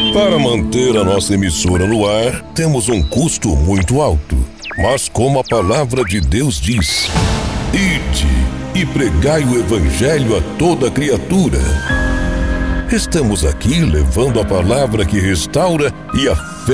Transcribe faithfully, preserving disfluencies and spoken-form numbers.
Para manter a nossa emissora no ar, temos um custo muito alto. Mas como a palavra de Deus diz: ide e pregai o evangelho a toda criatura. Estamos aqui levando a palavra que restaura e a fé